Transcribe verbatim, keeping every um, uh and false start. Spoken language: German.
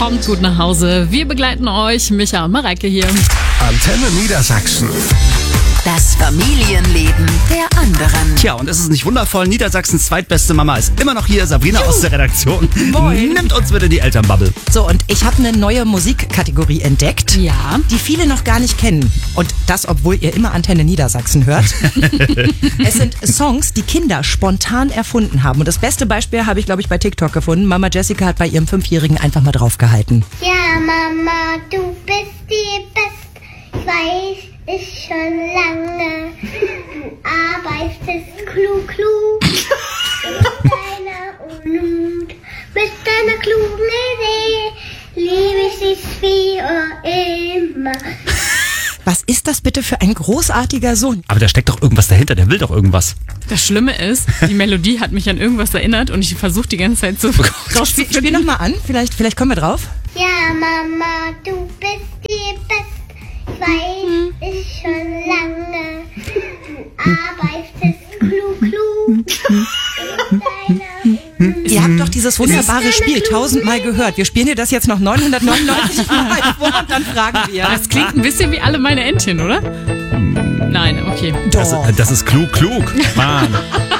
kommt gut nach Hause. Wir begleiten euch, Micha und Mareike hier. Antenne Niedersachsen. Das Familienleben der anderen. Tja, und ist es nicht wundervoll? Niedersachsens zweitbeste Mama ist immer noch hier. Sabrina Juhu. aus der Redaktion. Moin. Nimmt uns bitte die Elternbubble. So, und ich habe eine neue Musikkategorie entdeckt, Ja. die viele noch gar nicht kennen. Und das, obwohl ihr immer Antenne Niedersachsen hört. Es sind Songs, die Kinder spontan erfunden haben. Und das beste Beispiel habe ich, glaube ich, bei TikTok gefunden. Mama Jessica hat bei ihrem Fünfjährigen einfach mal draufgehalten. Ja, Mama, du bist die Beste. Ich weiß es schon lange. Du arbeitest klug, klug. Mit deiner Unmut, mit deiner klugen Idee liebe ich dich wie immer. Was ist das bitte für ein großartiger Sohn? Aber da steckt doch irgendwas dahinter. Der will doch irgendwas. Das Schlimme ist, die Melodie hat mich an irgendwas erinnert und ich versuche die ganze Zeit zu Spiel, spiel rauszufinden. noch mal an, vielleicht, vielleicht kommen wir drauf. Ja, Mama, du bist die Beste. Ich weiß es schon lange. Du arbeitest klug, klug. Mit deiner Unmut. Ihr habt doch dieses wunderbare Spiel tausendmal gehört. Wir spielen dir das jetzt noch neunhundertneunundneunzig Mal vor und dann fragen wir. Das klingt ein bisschen wie alle meine Entchen, oder? Nein, okay. Das, das ist klug, klug. Mann.